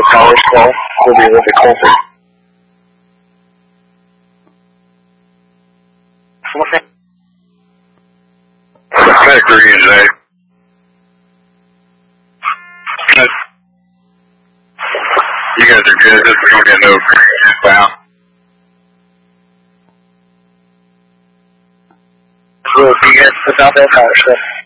the power call will be a little bit closer. Factory today. You guys are good. Just don't get no down. Will be good without that power shift.